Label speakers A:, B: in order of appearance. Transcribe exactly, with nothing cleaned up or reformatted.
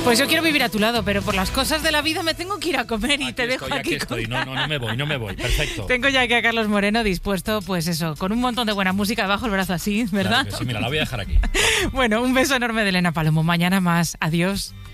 A: Pues yo quiero vivir a tu lado, pero por las cosas de la vida me tengo que ir a comer y
B: aquí
A: te dejo
B: estoy,
A: aquí.
B: aquí estoy. No, no, no me voy, no me voy. Perfecto.
A: Tengo ya aquí a Carlos Moreno dispuesto, pues eso, con un montón de buena música debajo del brazo así, ¿verdad?
B: Claro que sí, mira, la voy a dejar aquí.
A: Bueno, un beso enorme de Elena Palomo. Mañana más. Adiós.